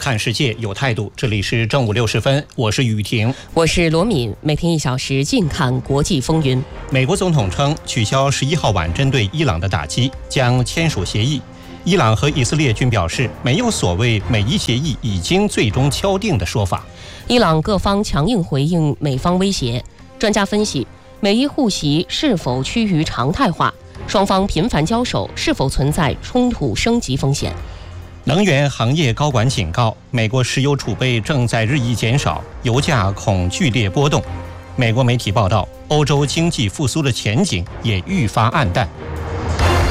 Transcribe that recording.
看世界有态度。这里是正午60分，我是雨婷， 我是罗敏。每天1小时，近看国际风云。 美国总统称取消11号晚针对伊朗的打击，将签署协议。伊朗和以色列均表示，没有所谓美伊协议已经最终敲定的说法。 伊朗各方强硬回应美方威胁。专家分析，美伊互袭是否趋于常态化？双方频繁交手，是否存在冲突升级风险？ 能源行业高管警告，美国石油储备正在日益减少，油价恐剧烈波动。美国媒体报道，欧洲经济复苏的前景也愈发黯淡。